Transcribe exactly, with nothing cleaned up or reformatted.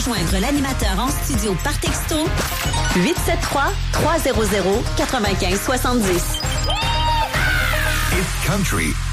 joindre l'animateur en studio par texto huit sept trois, trois zéro zéro, neuf cinq six zéro. It's country